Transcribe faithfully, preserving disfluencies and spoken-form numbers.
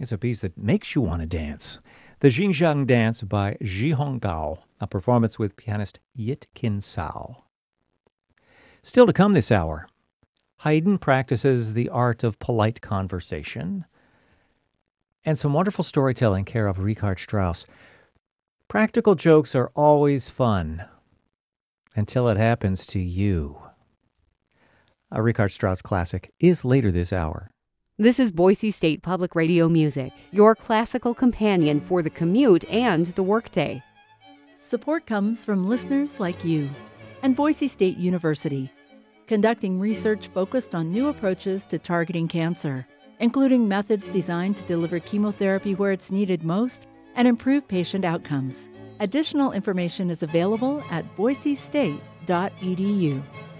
It's a piece that makes you want to dance. The Xinjiang Dance by Zhi Honggao, a performance with pianist Yit Kin Sao. Still to come this hour, Haydn practices the art of polite conversation, and some wonderful storytelling care of Richard Strauss. Practical jokes are always fun until it happens to you. A Richard Strauss classic is later this hour. This is Boise State Public Radio Music, your classical companion for the commute and the workday. Support comes from listeners like you and Boise State University, conducting research focused on new approaches to targeting cancer, including methods designed to deliver chemotherapy where it's needed most and improve patient outcomes. Additional information is available at boise state dot e d u.